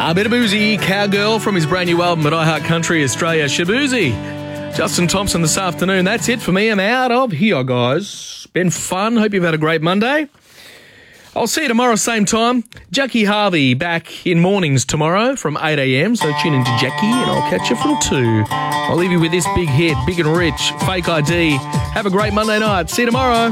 A bit of boozy, Cowgirl from his brand new album at iHeart Country Australia, Shaboozey. Justin Thompson this afternoon. That's it for me. I'm out of here, guys. Been fun. Hope you've had a great Monday. I'll see you tomorrow, same time. Jackie Harvey back in mornings tomorrow from 8 a.m. So tune in to Jackie and I'll catch you from 2. I'll leave you with this big hit, Big and Rich, Fake ID. Have a great Monday night. See you tomorrow.